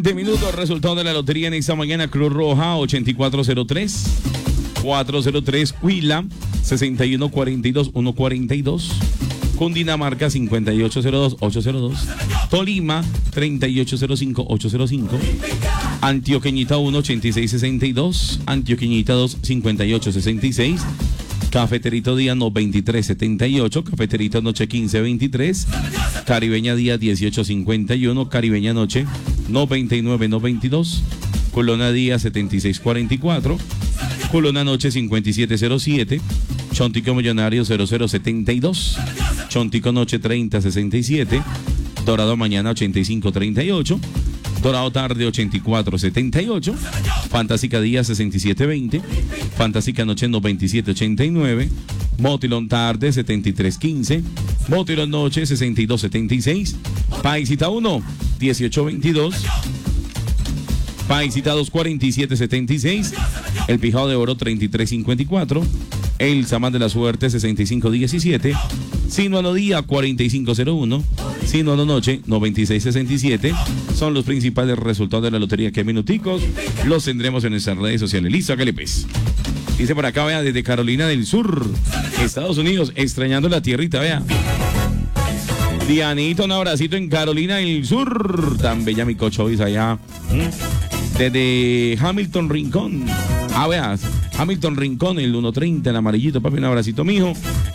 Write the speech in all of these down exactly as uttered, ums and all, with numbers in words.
De minutos, resultado de la lotería en esta mañana. Cruz Roja ochenta y cuatro cero tres, cuatro cero tres, Huila sesenta y uno cuarenta y dos, ciento cuarenta y dos, Cundinamarca cincuenta y ocho cero dos, ochocientos dos, Tolima treinta y ocho cero cinco, ochocientos cinco, Antioqueñita uno ochenta y seis sesenta y dos, Antioqueñita dos cincuenta y ocho sesenta y seis, Cafeterito Día no veintitrés setenta y ocho, Cafeterito Noche quince veintitrés, Caribeña Día dieciocho cincuenta y uno, Caribeña Noche noventa y nueve noventa y dos, Colona Día setenta y seis cuarenta y cuatro, Colona Noche cincuenta y siete cero siete, Chontico Millonario cero cero setenta y dos, Chontico Noche treinta sesenta y siete, Dorado Mañana ochenta y cinco treinta y ocho, Dorado Tarde ochenta y cuatro setenta y ocho, Fantástica Día sesenta y siete veinte, Fantástica Noche noventa y siete ochenta y nueve, Motilón Tarde setenta y tres quince, Motilón Noche sesenta y dos setenta y seis, Paisita uno dieciocho veintidós, Paisita dos cuarenta y siete setenta y seis, El Pijao de Oro treinta y tres cincuenta y cuatro, El Samán de la Suerte sesenta y cinco diecisiete, Sinuano Día cuarenta y cinco cero uno, Sinuano Noche noventa y seis sesenta y siete. Son los principales resultados de la lotería. Que minuticos los tendremos en nuestras redes sociales. Listo, hágale pues. Dice por acá, vea, desde Carolina del Sur, Estados Unidos, extrañando la tierrita, vea. Dianita, un abracito en Carolina del Sur. Tan bella mi cochovis allá. Desde Hamilton Rincón. Ah, veas, Hamilton Rincón, el ciento treinta, el amarillito, papi, un abracito, mijo.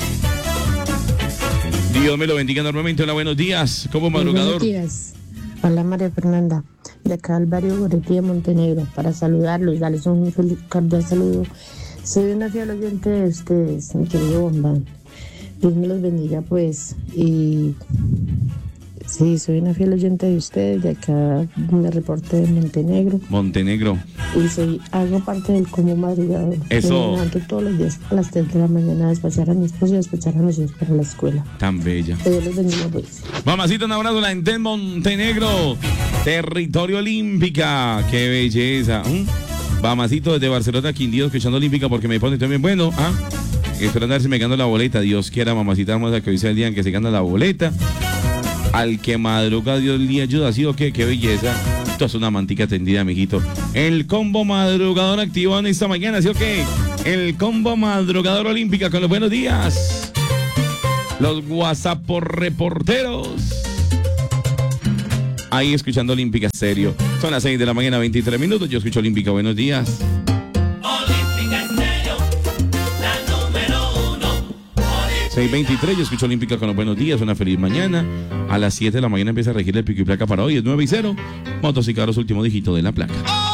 Dios me lo bendiga enormemente. Hola, buenos días. ¿Cómo madrugador? Buenos días. Hola, María Fernanda, de acá al barrio Goretí de Montenegro, para saludarlos, darles un feliz cordial saludo. Soy una fiel oyente de ustedes, mi querido Bombán. Dios me los bendiga, pues. Y sí, soy una fiel oyente de ustedes, de acá me reporte de Montenegro. Montenegro. Y soy, hago parte del combo madrugador. Eso. Me levanto todos los días a las tres de la mañana a despachar a mi esposo y a despachar a mis hijos para la escuela. Tan bella. Que Dios los bendiga, pues. Mamacita, un abrazo, la gente en Montenegro, territorio olímpica. Qué belleza. ¿Mm? Mamacito desde Barcelona, Quindío, escuchando olímpica porque me pone también bueno. ¿Ah? Esperando a ver si me gano la boleta. Dios quiera, mamacita, vamos a que hoy sea el día en que se gana la boleta. Al que madruga, Dios le ayuda, ¿sí o qué? Qué belleza. Esto es una mantica tendida, mijito. El combo madrugador activado en esta mañana, ¿sí o qué? El combo madrugador olímpica con los buenos días. Los WhatsApp por reporteros. Ahí escuchando Olímpica Serio. Son las seis de la mañana, veintitrés minutos. Yo escucho Olímpica, buenos días. Olímpica Estéreo, la número uno. seis veintitrés, yo escucho Olímpica con los buenos días. Una feliz mañana. A las siete de la mañana empieza a regir el pico y placa para hoy. Es nueve y cero. Motos y carros, último dígito de la placa.